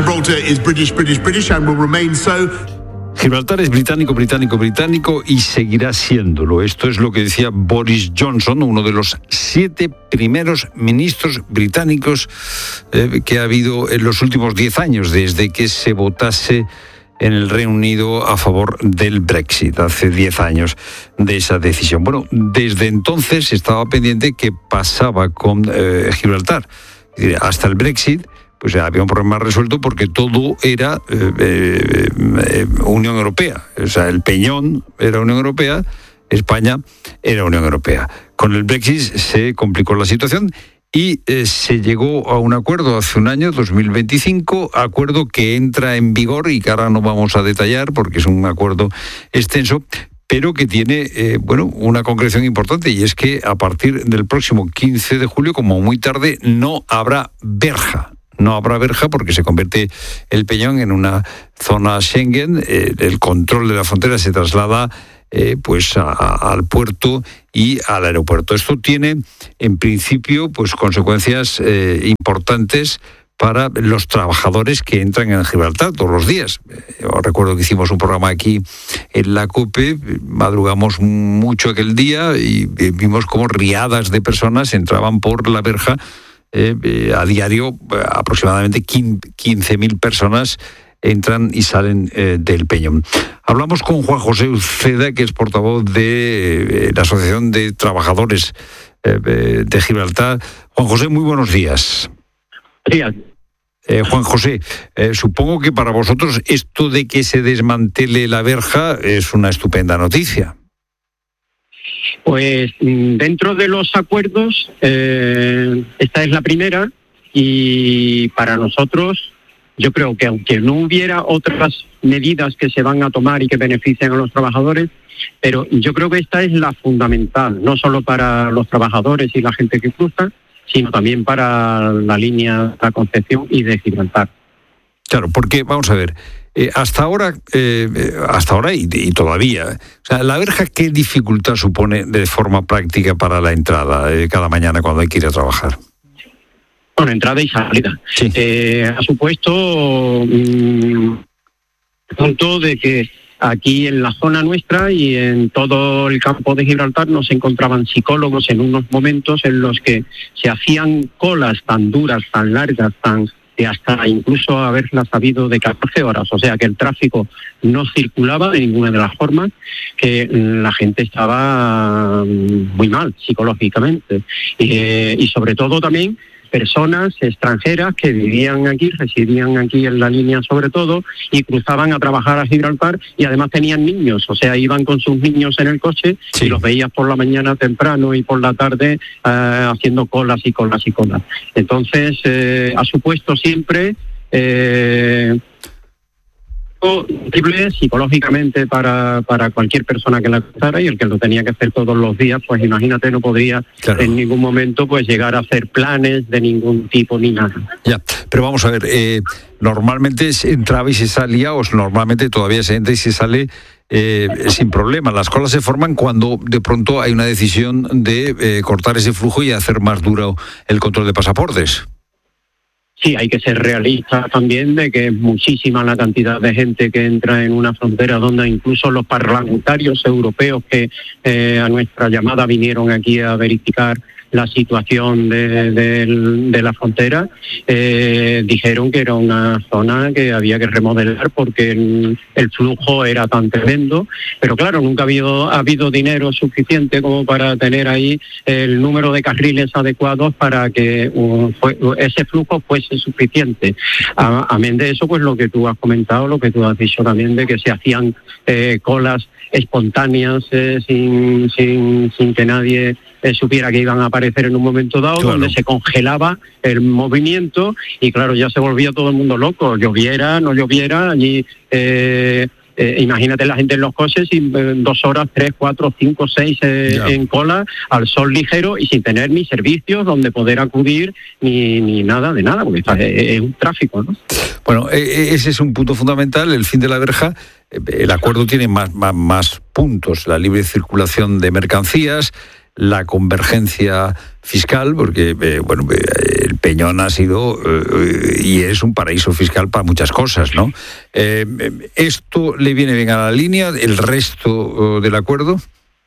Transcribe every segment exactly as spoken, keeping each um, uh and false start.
Gibraltar is British, British, British and will remain so. Gibraltar es británico, británico, británico y seguirá siéndolo. Esto es lo que decía Boris Johnson, uno de los siete primeros ministros británicos eh, que ha habido en los últimos diez años, desde que se votase en el Reino Unido a favor del Brexit, hace diez años de esa decisión. Bueno, desde entonces estaba pendiente qué pasaba con eh, Gibraltar. Hasta el Brexit, pues había un problema resuelto porque todo era eh, eh, eh, Unión Europea. O sea, el Peñón era Unión Europea, España era Unión Europea. Con el Brexit se complicó la situación y eh, se llegó a un acuerdo hace un año, dos mil veinticinco, acuerdo que entra en vigor y que ahora no vamos a detallar porque es un acuerdo extenso, pero que tiene eh, bueno, una concreción importante, y es que a partir del próximo quince de julio, como muy tarde, no habrá verja. No habrá verja porque se convierte el Peñón en una zona Schengen. Eh, el control de la frontera se traslada eh, pues a, a, al puerto y al aeropuerto. Esto tiene, en principio, pues consecuencias eh, importantes para los trabajadores que entran en Gibraltar todos los días. Yo recuerdo que hicimos un programa aquí en la COPE, madrugamos mucho aquel día y vimos cómo riadas de personas entraban por la verja. Eh, eh, a diario eh, aproximadamente quince mil personas entran y salen eh, del Peñón. Hablamos con Juan José Uceda, que es portavoz de eh, la Asociación de Trabajadores eh, de Gibraltar. Juan José, muy buenos días. Días. Eh, Juan José, eh, supongo que para vosotros esto de que se desmantele la verja es una estupenda noticia. Pues dentro de los acuerdos, eh, esta es la primera, y para nosotros, yo creo que aunque no hubiera otras medidas que se van a tomar y que beneficien a los trabajadores, pero yo creo que esta es la fundamental, no solo para los trabajadores y la gente que cruza, sino también para la línea de la Concepción y de Gibraltar. Claro, porque, vamos a ver, eh, hasta ahora, eh, hasta ahora y, y todavía, o sea, la verja, ¿qué dificultad supone de forma práctica para la entrada eh, cada mañana cuando hay que ir a trabajar? Bueno, entrada y salida. Sí. Eh, ha supuesto un punto de que aquí en la zona nuestra y en todo el campo de Gibraltar nos encontraban psicólogos en unos momentos en los que se hacían colas tan duras, tan largas, tan de hasta incluso haberlas habido de catorce horas, o sea que el tráfico no circulaba de ninguna de las formas, que la gente estaba muy mal psicológicamente, y, y sobre todo también personas extranjeras que vivían aquí, residían aquí en la línea sobre todo, y cruzaban a trabajar a Gibraltar y además tenían niños, o sea, iban con sus niños en el coche. Sí. Y los veías por la mañana temprano y por la tarde eh, haciendo colas y colas y colas. Entonces, eh, ha supuesto siempre Eh, terrible psicológicamente para, para cualquier persona que la cruzara, y el que lo tenía que hacer todos los días, pues imagínate, no podría claro. en ningún momento pues llegar a hacer planes de ningún tipo ni nada. Ya, pero vamos a ver, eh, normalmente se entraba y se salía, o normalmente todavía se entra y se sale eh, sin problema. Las colas se forman cuando de pronto hay una decisión de eh, cortar ese flujo y hacer más duro el control de pasaportes. Sí, hay que ser realista también de que es muchísima la cantidad de gente que entra en una frontera donde incluso los parlamentarios europeos que eh, a nuestra llamada vinieron aquí a verificar la situación de, de, de la frontera, eh, dijeron que era una zona que había que remodelar porque el, el flujo era tan tremendo, pero claro, nunca ha habido, ha habido dinero suficiente como para tener ahí el número de carriles adecuados para que uh, fue, ese flujo fuese suficiente. A, amén de eso, pues lo que tú has comentado, lo que tú has dicho también, de que se hacían eh, colas espontáneas eh, sin, sin, sin que nadie eh, supiera que iban a aparecer en un momento dado, claro. donde se congelaba el movimiento y claro, ya se volvía todo el mundo loco, lloviera, no lloviera, allí eh, eh, imagínate la gente en los coches y eh, dos horas, tres, cuatro, cinco, seis eh, en cola, al sol ligero y sin tener ni servicios donde poder acudir ni, ni nada de nada, porque es, es un tráfico, ¿no? Bueno, ese es un punto fundamental, el fin de la verja. El acuerdo tiene más, más, más puntos, la libre circulación de mercancías, la convergencia fiscal, porque eh, bueno, el Peñón ha sido eh, y es un paraíso fiscal para muchas cosas, ¿no? Eh, ¿Esto le viene bien a la línea, el resto del acuerdo?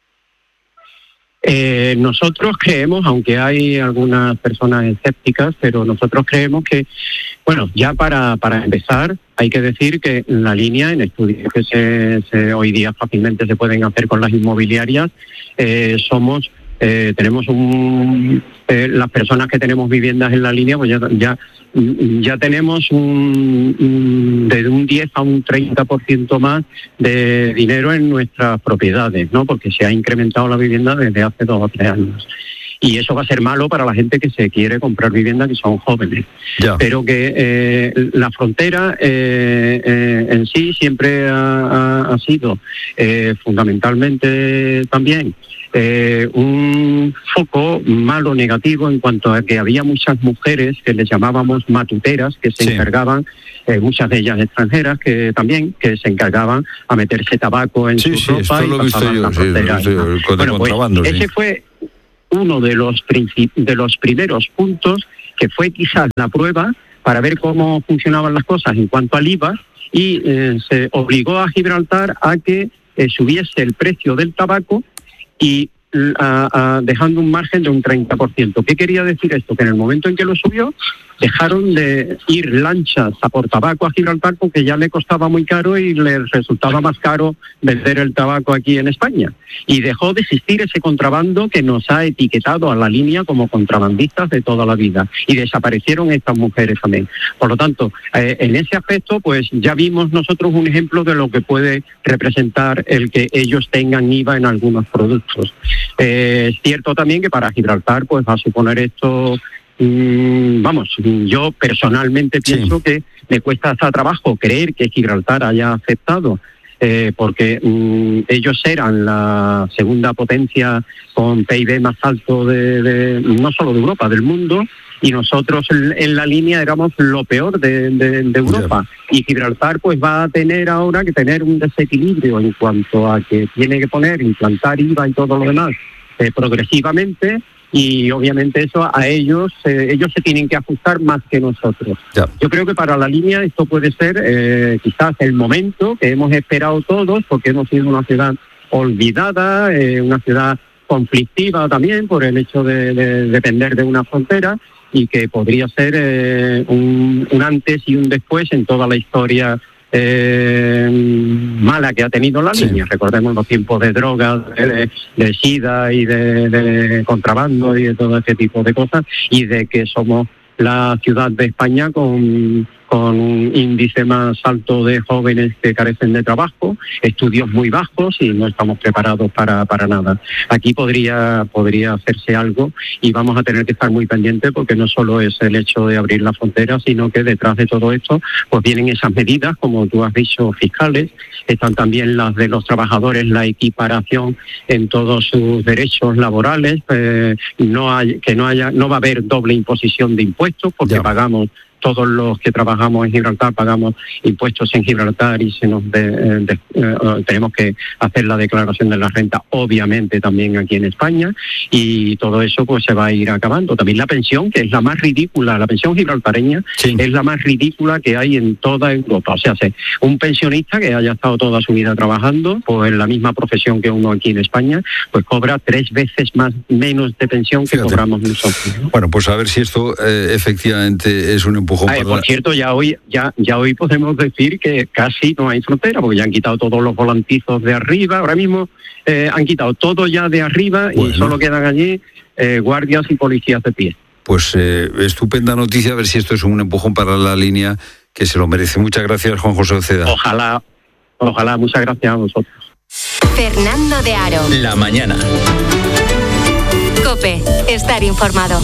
Eh, nosotros creemos, aunque hay algunas personas escépticas, pero nosotros creemos que, bueno, ya para, para empezar, hay que decir que la línea, en estudios que se, se hoy día fácilmente se pueden hacer con las inmobiliarias, eh, somos, eh, tenemos un, eh, las personas que tenemos viviendas en la línea, pues ya, ya, ya tenemos un, un, de un diez a un treinta por ciento más de dinero en nuestras propiedades, ¿no? Porque se ha incrementado la vivienda desde hace dos o tres años. Y eso va a ser malo para la gente que se quiere comprar vivienda, que son jóvenes. Ya. Pero que eh, la frontera eh, eh, en sí siempre ha, ha, ha sido eh, fundamentalmente también eh, un foco malo, negativo, en cuanto a que había muchas mujeres que les llamábamos matuteras, que se sí. encargaban, eh, muchas de ellas extranjeras, que también que se encargaban a meterse tabaco en sí, su sí, ropa y lo pasaban la frontera. Sí, sí, con bueno, contrabando, pues, sí. Ese fue uno de los princip- de los primeros puntos que fue quizás la prueba para ver cómo funcionaban las cosas en cuanto al I V A, y eh, se obligó a Gibraltar a que eh, subiese el precio del tabaco y a, a, dejando un margen de un treinta por ciento. ¿Qué quería decir esto? Que en el momento en que lo subió, dejaron de ir lanchas a por tabaco a Gibraltar porque ya le costaba muy caro y le resultaba más caro vender el tabaco aquí en España. Y dejó de existir ese contrabando que nos ha etiquetado a la línea como contrabandistas de toda la vida. Y desaparecieron estas mujeres también. Por lo tanto, eh, en ese aspecto, pues ya vimos nosotros un ejemplo de lo que puede representar el que ellos tengan I V A en algunos productos. Eh, es cierto también que para Gibraltar pues va a suponer esto... Mm, vamos, yo personalmente pienso sí. que me cuesta hasta trabajo creer que Gibraltar haya aceptado, eh, porque mm, ellos eran la segunda potencia con P I B más alto de, de no solo de Europa, del mundo, y nosotros en, en la línea éramos lo peor de, de, de Europa. Yeah. Y Gibraltar pues va a tener ahora que tener un desequilibrio en cuanto a que tiene que poner, implantar I V A y todo lo demás eh, progresivamente. Y obviamente eso a ellos, eh, ellos se tienen que ajustar más que nosotros. Yeah. Yo creo que para la línea esto puede ser eh, quizás el momento que hemos esperado todos, porque hemos sido una ciudad olvidada, eh, una ciudad conflictiva también por el hecho de, de depender de una frontera, y que podría ser eh, un, un antes y un después en toda la historia Eh, mala que ha tenido la sí. línea. Recordemos los tiempos de drogas, de, de SIDA y de, de contrabando y de todo ese tipo de cosas, y de que somos la ciudad de España con, con un índice más alto de jóvenes que carecen de trabajo, estudios muy bajos, y no estamos preparados para, para nada. Aquí podría, podría hacerse algo, y vamos a tener que estar muy pendientes, porque no solo es el hecho de abrir la frontera, sino que detrás de todo esto pues vienen esas medidas, como tú has dicho, fiscales. Están también las de los trabajadores, la equiparación en todos sus derechos laborales, eh, no hay, que no haya, no va a haber doble imposición de impuestos, porque ya. pagamos, todos los que trabajamos en Gibraltar pagamos impuestos en Gibraltar, y se nos de, de, eh, tenemos que hacer la declaración de la renta, obviamente también aquí en España, y todo eso pues se va a ir acabando. También la pensión, que es la más ridícula, la pensión gibraltareña sí. es la más ridícula que hay en toda Europa. O sea, un pensionista que haya estado toda su vida trabajando, pues en la misma profesión que uno aquí en España, pues cobra tres veces más menos de pensión que Fíjate. cobramos nosotros, ¿no? Bueno, pues a ver si esto eh, efectivamente es un empujón. Ay, por cierto, ya hoy ya ya hoy podemos decir que casi no hay frontera, porque ya han quitado todos los volantizos de arriba. Ahora mismo eh, han quitado todo ya de arriba, bueno. y solo quedan allí eh, guardias y policías de pie. Pues eh, estupenda noticia, a ver si esto es un empujón para la línea, que se lo merece. Muchas gracias, Juan José Oceda. Ojalá, ojalá, muchas gracias a vosotros. Fernando de Aro. La mañana. COPE, estar informado.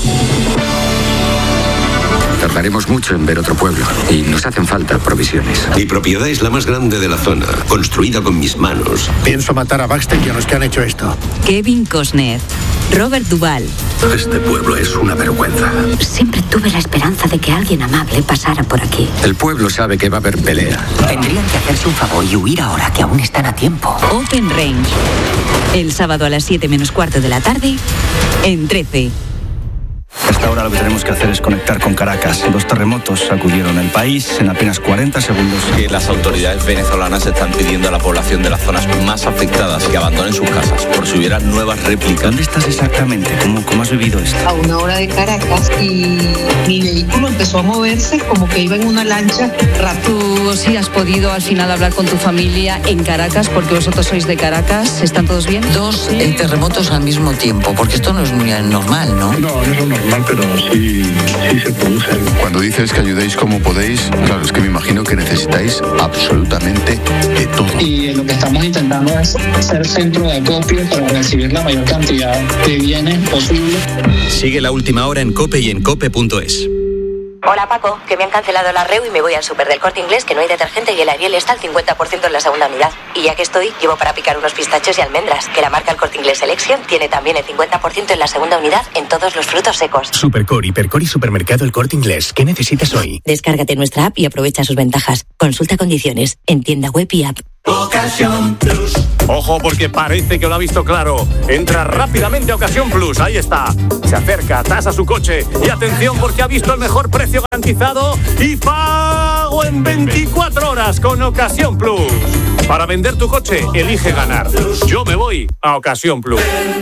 Tardaremos mucho en ver otro pueblo y nos hacen falta provisiones. Mi propiedad es la más grande de la zona, construida con mis manos. Pienso matar a Baxter y a los que han hecho esto. Kevin Costner, Robert Duvall. Este pueblo es una vergüenza. Siempre tuve la esperanza de que alguien amable pasara por aquí. El pueblo sabe que va a haber pelea. Tendrían que hacerse un favor y huir ahora, que aún están a tiempo. Open Range. El sábado a las siete menos cuarto de la tarde, en trece. Hasta ahora lo que tenemos que hacer es conectar con Caracas. Los terremotos sacudieron el país en apenas cuarenta segundos. Que las autoridades venezolanas están pidiendo a la población de las zonas más afectadas que abandonen sus casas por si hubiera nuevas réplicas. ¿Dónde estás exactamente? ¿Cómo, cómo has vivido esto? A una hora de Caracas y mi vehículo empezó a moverse como que iba en una lancha rápido. ¿Tú sí has podido al final hablar con tu familia en Caracas porque vosotros sois de Caracas? ¿Están todos bien? Dos sí. terremotos al mismo tiempo, porque esto no es muy normal, ¿no? No, no es normal, pero sí, sí se producen. Cuando dices que ayudéis como podéis, claro, es que me imagino que necesitáis absolutamente de todo. Y lo que estamos intentando es ser centro de acopio para recibir la mayor cantidad de bienes posible. Sigue La Última Hora en COPE y en cope punto es. Hola Paco, que me han cancelado la R E U y me voy al súper del Corte Inglés, que no hay detergente y el Ariel está al cincuenta por ciento en la segunda unidad. Y ya que estoy, llevo para picar unos pistachos y almendras, que la marca El Corte Inglés Selection tiene también el cincuenta por ciento en la segunda unidad en todos los frutos secos. Supercore, Hipercore y Supermercado El Corte Inglés. ¿Qué necesitas hoy? Descárgate nuestra app y aprovecha sus ventajas. Consulta condiciones en tienda web y app. Ocasión Plus. Ojo, porque parece que lo ha visto claro. Entra rápidamente a Ocasión Plus, ahí está. Se acerca, tasa su coche y atención porque ha visto el mejor precio garantizado y pago en veinticuatro horas con Ocasión Plus. Para vender tu coche, elige ganar. Yo me voy a Ocasión Plus.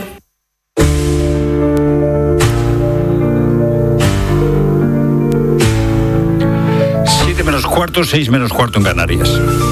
Siete menos cuarto, seis menos cuarto en Canarias.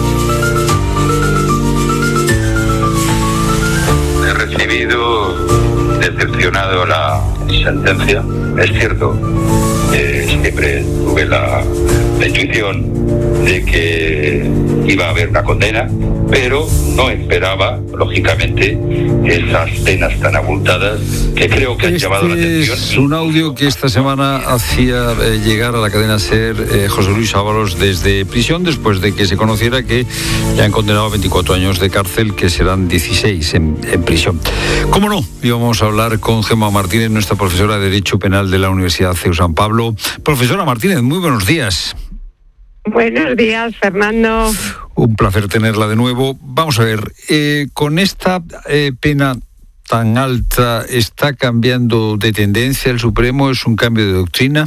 He recibido decepcionado la sentencia. Es cierto, eh, siempre tuve la, la intuición de que iba a haber una condena, pero no esperaba, lógicamente, esas penas tan abultadas que creo que han este llamado la atención. Es un audio que esta semana hacía eh, llegar a la cadena SER eh, José Luis Ábalos desde prisión, después de que se conociera que le han condenado a veinticuatro años de cárcel, que serán dieciséis en, en prisión. ¿Cómo no? Íbamos a hablar con Gemma Martínez, nuestra profesora de Derecho Penal de la Universidad C E U San Pablo. Profesora Martínez, muy buenos días. Buenos días, Fernando. Un placer tenerla de nuevo. Vamos a ver, eh, con esta eh, pena tan alta, ¿está cambiando de tendencia el Supremo? ¿Es un cambio de doctrina?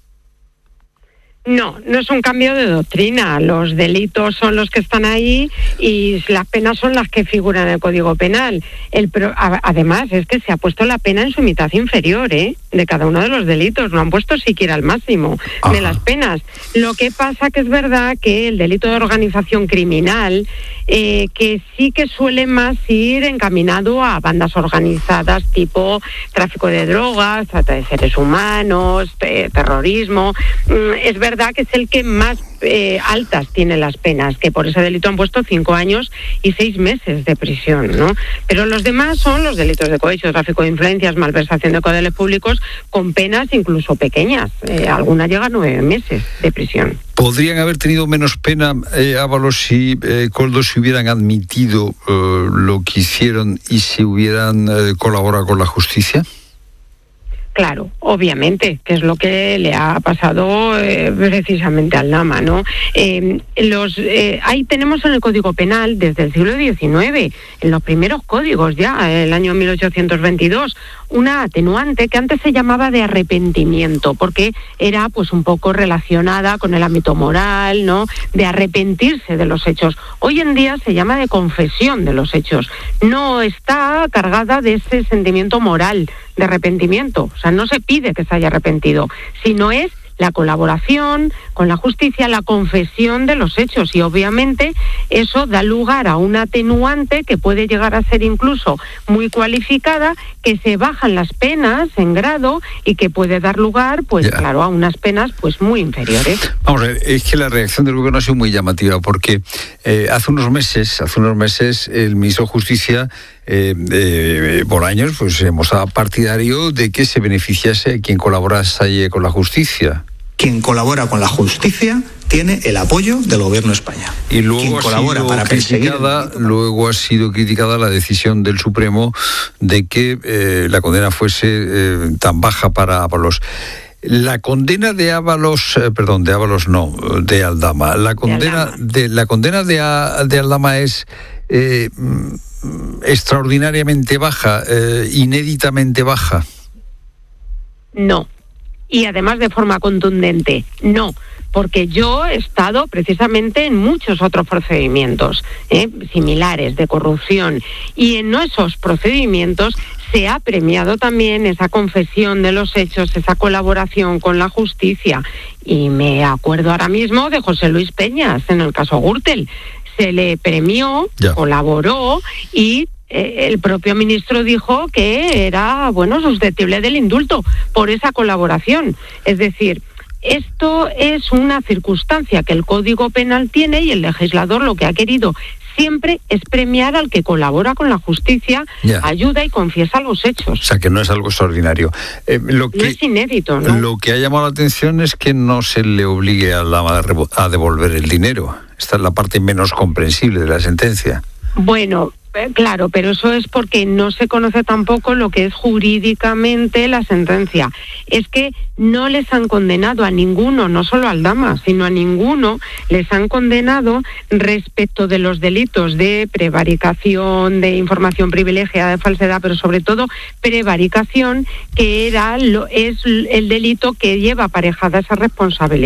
No, no es un cambio de doctrina. Los delitos son los que están ahí y las penas son las que figuran en el Código Penal. El pro, a, además, es que se ha puesto la pena en su mitad inferior, ¿eh? De cada uno de los delitos. No han puesto siquiera el máximo Ajá. de las penas. Lo que pasa que es verdad que el delito de organización criminal, eh, que sí que suele más ir encaminado a bandas organizadas tipo tráfico de drogas, trata de seres humanos, eh, terrorismo. Es verdad que es el que más eh, altas tiene las penas, que por ese delito han puesto cinco años y seis meses de prisión, ¿no? Pero los demás son los delitos de cohecho, tráfico de influencias, malversación de caudales públicos, con penas incluso pequeñas. Eh, alguna llega a nueve meses de prisión. ¿Podrían haber tenido menos pena, eh, Ábalos, si eh, Koldo se hubieran admitido eh, lo que hicieron y si hubieran eh, colaborado con la justicia? Claro, obviamente, que es lo que le ha pasado eh, precisamente al Lama, ¿no? Eh, los, eh, ahí tenemos en el Código Penal desde el siglo diecinueve, en los primeros códigos ya, el año mil ochocientos veintidós, una atenuante que antes se llamaba de arrepentimiento, porque era pues un poco relacionada con el ámbito moral, ¿no? De arrepentirse de los hechos. Hoy en día se llama de confesión de los hechos. No está cargada de ese sentimiento moral de arrepentimiento. O sea, no se pide que se haya arrepentido, sino es la colaboración con la justicia, la confesión de los hechos, y obviamente eso da lugar a una atenuante que puede llegar a ser incluso muy cualificada, que se bajan las penas en grado y que puede dar lugar, pues yeah. claro, a unas penas pues muy inferiores. Vamos a ver, es que la reacción del gobierno ha sido muy llamativa, porque eh, hace unos meses, hace unos meses el ministro de Justicia eh, eh, Bolaños pues se mostraba partidario de que se beneficiase a quien colaborase con la justicia. Quien colabora con la justicia tiene el apoyo del Gobierno de España. Y luego Quien ha colabora sido para perseguir criticada, luego ha sido criticada la decisión del Supremo de que eh, la condena fuese eh, tan baja para Ábalos. La condena de Ábalos, eh, perdón, de Ábalos no, de Aldama. La condena de, la condena de, a, de Aldama es eh, extraordinariamente baja, eh, inéditamente baja. No. Y además de forma contundente, no. Porque yo he estado precisamente en muchos otros procedimientos ¿eh? similares de corrupción, y en esos procedimientos se ha premiado también esa confesión de los hechos, esa colaboración con la justicia. Y me acuerdo ahora mismo de José Luis Peñas en el caso Gürtel. Se le premió, ya. colaboró y eh, el propio ministro dijo que era, bueno, susceptible del indulto por esa colaboración. Es decir, esto es una circunstancia que el Código Penal tiene, y el legislador lo que ha querido siempre es premiar al que colabora con la justicia, yeah. ayuda y confiesa los hechos. O sea, que no es algo extraordinario. Eh, lo que, no es inédito, ¿no? Lo que ha llamado la atención es que no se le obligue a, la, a devolver el dinero. Esta es la parte menos comprensible de la sentencia. Bueno, claro, pero eso es porque no se conoce tampoco lo que es jurídicamente la sentencia. Es que no les han condenado a ninguno, no solo a Aldama, sino a ninguno, les han condenado respecto de los delitos de prevaricación, de información privilegiada, de falsedad, pero sobre todo prevaricación, que era lo, es el delito que lleva aparejada esa responsabilidad.